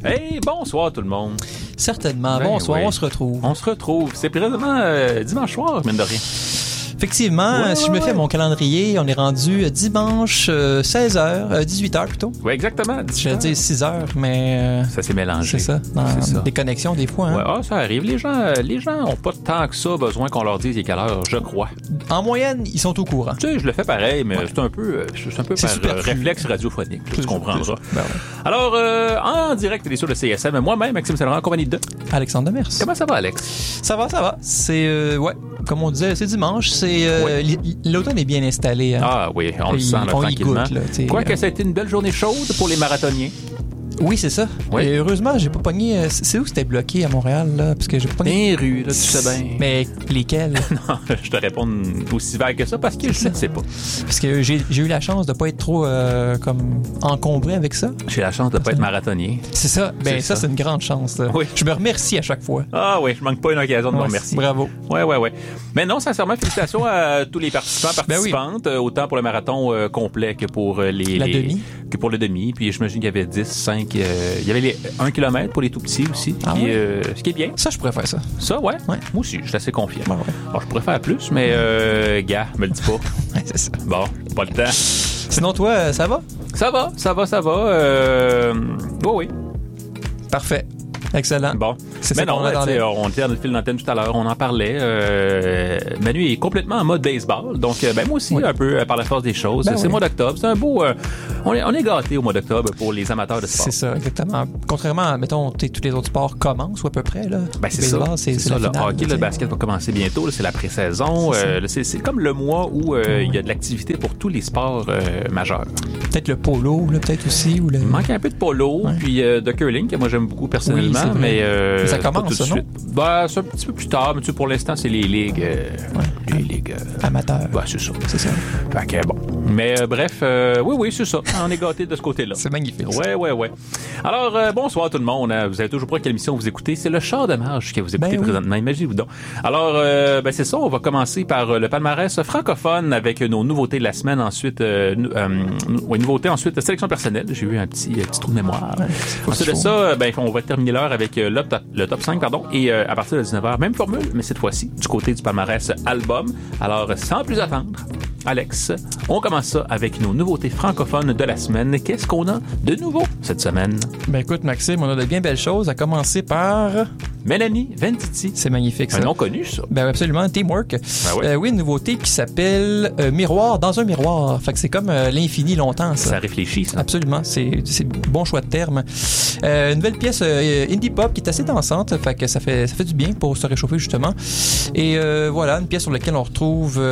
Hey, bonsoir tout le monde. Certainement. Ben Bonsoir, oui. on se retrouve. On se retrouve. C'est présentement dimanche soir, mine de rien. Effectivement, Ouais, si je me ouais. fais mon calendrier, on est rendu dimanche 16h, 18h plutôt. Oui, exactement. Je vais dire 6h, mais Ça s'est mélangé. c'est ça, dans C'est ça. des connexions des fois. Hein. Ouais, ça arrive. Les gens ont pas tant que ça besoin qu'on leur dise il est quelle heure, je crois. En moyenne, ils sont au courant. Tu sais, je le fais pareil, mais c'est un peu C'est par superflu. réflexe radiophonique. Tu comprendras. Ben ouais. Alors, en direct des sur le CSM, moi-même, Maxime Saint-Laurent, en compagnie de... Alexandre Demers. Comment ça va, Alex? Ça va. C'est, ouais, comme on disait, c'est dimanche. C'est l'automne est bien installé. Hein. Ah oui, on le sent là, on y tranquillement. goûte, là, t'sais. Quoique ça a été une belle journée chaude pour les marathoniens. Oui, c'est ça. Oui. Et heureusement, j'ai pas pogné. C'est où c'était bloqué à Montréal, là? Parce que j'ai pas pogné. Les rues, là, tu sais bien. Mais lesquels? Non, je te réponds aussi vague que ça parce que je ne sais pas. Parce que j'ai eu la chance de pas être trop comme encombré avec ça. J'ai la chance de pas être marathonien. C'est ça. Ben C'est ça. c'est une grande chance. Là. Oui. Je me remercie à chaque fois. Ah oui, je manque pas une occasion de me Ouais, remercier. Bravo. Ouais. Mais non, sincèrement, félicitations à tous les participants, Ben oui. participantes, autant pour le marathon complet que pour demi. Que pour le demi. Puis j'imagine qu'il y avait 10, 5, il y avait les 1 km pour les tout petits aussi. Ah Puis, ouais? ce qui est bien. Ça, je pourrais faire ça. Ça, ouais. Ouais. Moi aussi, je suis assez confiant. Ouais. Bon, je pourrais faire plus, mais gars, me le dis pas. Ouais, c'est ça. Bon, pas le temps. Sinon, toi, ça va? Ça va. Oui. Parfait. Excellent. Bon. C'est Mais ça qu'on non, attendait. tu sais, on était dans le fil d'antenne tout à l'heure, on en parlait. Manu est complètement en mode baseball. Donc, ben moi aussi, Oui. un peu par la force des choses. Ben C'est oui. le mois d'octobre. C'est un beau... on est gâtés au mois d'octobre pour les amateurs de sport. C'est ça, exactement. Contrairement à, mettons, tous les autres sports commencent ou à peu près. Là. Ben, c'est Le ça. baseball, C'est ça. la Le finale, hockey, là, le basket va commencer bientôt. Là, c'est la pré-saison. C'est ça. Là, c'est comme le mois où il y a de l'activité pour tous les sports majeurs. Peut-être le polo, là, peut-être aussi. Ou le... Il manque un peu de polo, Ouais. puis de curling, que moi j'aime beaucoup personnellement, Oui, c'est vrai. mais Ça pas commence, tout de ça, non? suite. Ben, c'est un petit peu plus tard, mais tu sais, pour l'instant, c'est les ligues. Les ligues. Amateur. Ben, c'est ça. C'est ça. Fait que bon. Mais bref, oui, c'est ça. On est gâtés de ce côté-là. C'est magnifique. Ouais. Alors, bonsoir tout le monde. Vous savez toujours pas quelle émission vous écoutez. C'est le char de marge que vous écoutez Ben oui. présentement. Imaginez-vous donc. Alors, ben c'est ça. On va commencer par le palmarès francophone avec nos nouveautés de la semaine. Ensuite, nouveautés. Ensuite, sélection personnelle. J'ai eu un petit trou de mémoire. Ouais, Ensuite de ça, ben, on va terminer l'heure avec le top 5, pardon. Et à partir de 19h, même formule, mais cette fois-ci, du côté du palmarès album. Alors, sans plus attendre, Alex, on commence ça avec nos nouveautés francophones de la semaine. Qu'est-ce qu'on a de nouveau cette semaine? Ben écoute, Maxime, on a de bien belles choses, à commencer par... Mélanie Venditti. C'est magnifique, ça. Un nom connu, ça. Ben absolument, Teamwork. ouais. Oui, une nouveauté qui s'appelle Miroir dans un miroir. Fait que c'est comme l'infini longtemps, ça. Ça réfléchit, ça. Absolument, c'est bon choix de terme. Une nouvelle pièce indie pop qui est assez dansante, fait que ça fait du bien pour se réchauffer justement. Et voilà, une pièce sur laquelle on retrouve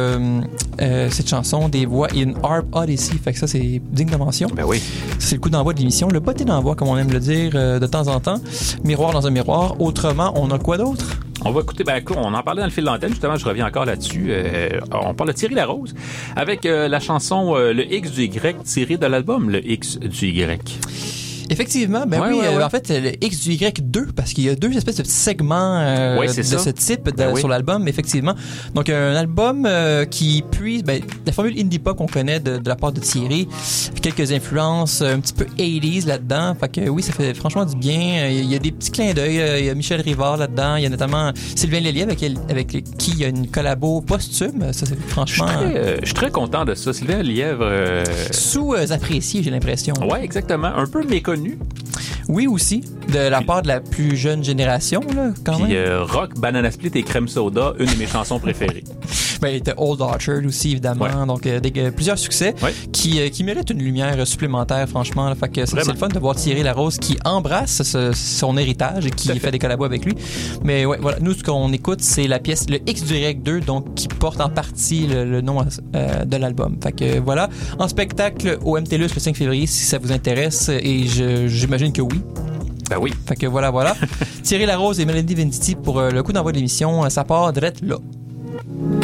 cette chanson, des voix et une harp odyssey. Fait que ça c'est digne de mention. Ben oui. C'est le coup d'envoi de l'émission, le botté d'envoi comme on aime le dire de temps en temps. Miroir dans un miroir. Autrement, on a quoi d'autre? On va écouter, ben, on en parlait dans le fil d'antenne, justement, je reviens encore là-dessus. On parle de Thierry Larose avec la chanson Le X du Y tirée de l'album Le X du Y. Effectivement, ben Ouais, oui, ouais. en fait, le X du Y2, parce qu'il y a deux espèces de petits segments Ouais, c'est de ça. ce type Ben oui. sur l'album, effectivement. Donc, un album qui puise la formule indie pop qu'on connaît de la part de Thierry, quelques influences un petit peu 80s là-dedans. Fait que oui, ça fait franchement du bien. Il y a des petits clins d'œil. Il y a Michel Rivard là-dedans. Il y a notamment Sylvain Lellier avec qui il y a une collabo posthume. Ça, c'est franchement Je suis très content de ça. Sylvain Lièvre... sous-apprécié, j'ai l'impression. Ouais, exactement. Un peu méconnu. Oui, aussi, de la part de la plus jeune génération, là, quand Puis même. Rock, Banana Split et Crème Soda, une de mes chansons préférées. Ben, il était Old Orchard aussi, évidemment. Ouais. Donc, plusieurs succès Ouais. qui méritent une lumière supplémentaire, franchement. Là. Fait que c'est Vraiment. le fun de voir Thierry Larose qui embrasse son héritage et qui Tout à fait. fait des collabos avec lui. Mais ouais, voilà, nous, ce qu'on écoute, c'est la pièce, le X du Y2, donc qui porte en partie le nom de l'album. Fait que voilà, en spectacle au MTLUS le 5 février, si ça vous intéresse, et j'imagine que oui. Ben oui. Fait que voilà. Thierry Larose et Mélanie Venditti pour le coup d'envoi de l'émission. Ça part direct là.